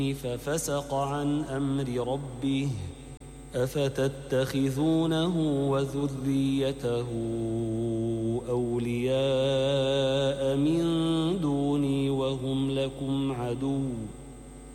ففسق عن أمر ربه أفتتخذونه وذريته أولياء من دوني وهم لكم عدو